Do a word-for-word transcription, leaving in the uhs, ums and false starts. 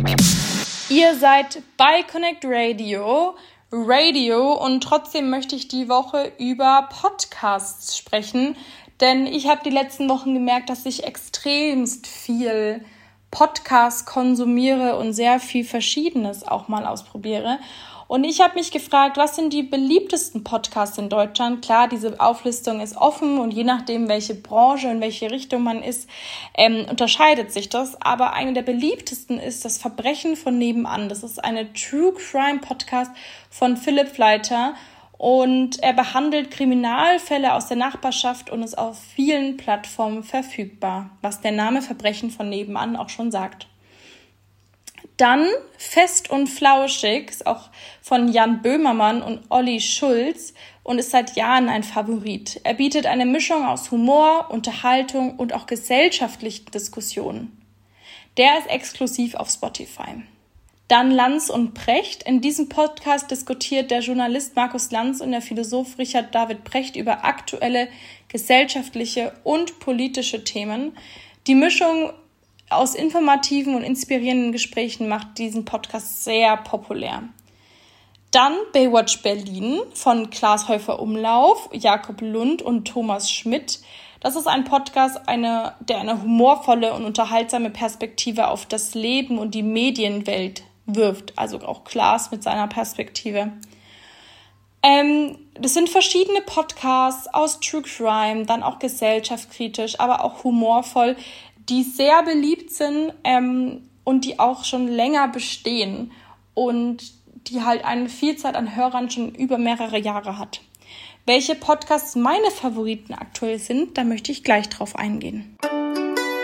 Ihr seid bei Connect Radio, Radio und trotzdem möchte ich die Woche über Podcasts sprechen, denn ich habe die letzten Wochen gemerkt, dass ich extremst viel Podcasts konsumiere und sehr viel Verschiedenes auch mal ausprobiere. Und ich habe mich gefragt, was sind die beliebtesten Podcasts in Deutschland? Klar, diese Auflistung ist offen und je nachdem, welche Branche, in welche Richtung man ist, ähm, unterscheidet sich das. Aber einer der beliebtesten ist das Verbrechen von nebenan. Das ist eine True Crime Podcast von Philipp Fleiter und er behandelt Kriminalfälle aus der Nachbarschaft und ist auf vielen Plattformen verfügbar, was der Name Verbrechen von nebenan auch schon sagt. Dann Fest und Flauschig, ist auch von Jan Böhmermann und Olli Schulz und ist seit Jahren ein Favorit. Er bietet eine Mischung aus Humor, Unterhaltung und auch gesellschaftlichen Diskussionen. Der ist exklusiv auf Spotify. Dann Lanz und Precht. In diesem Podcast diskutiert der Journalist Markus Lanz und der Philosoph Richard David Precht über aktuelle gesellschaftliche und politische Themen. Die Mischung aus informativen und inspirierenden Gesprächen macht diesen Podcast sehr populär. Dann Baywatch Berlin von Klaas Häufer-Umlauf, Jakob Lund und Thomas Schmidt. Das ist ein Podcast, eine, der eine humorvolle und unterhaltsame Perspektive auf das Leben und die Medienwelt wirft. Also auch Klaas mit seiner Perspektive. Ähm, das sind verschiedene Podcasts aus True Crime, dann auch gesellschaftskritisch, aber auch humorvoll, die sehr beliebt sind ähm, und die auch schon länger bestehen und die halt eine Vielzahl an Hörern schon über mehrere Jahre hat. Welche Podcasts meine Favoriten aktuell sind, da möchte ich gleich drauf eingehen.